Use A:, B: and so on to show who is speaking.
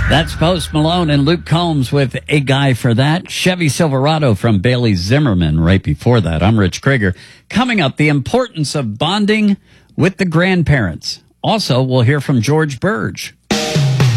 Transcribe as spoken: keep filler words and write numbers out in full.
A: That's Post Malone and Luke Combs with A Guy for That. Chevy Silverado from Bailey Zimmerman right before that. I'm Rich Krieger. Coming up, the importance of bonding with the grandparents. Also, we'll hear from George Burge.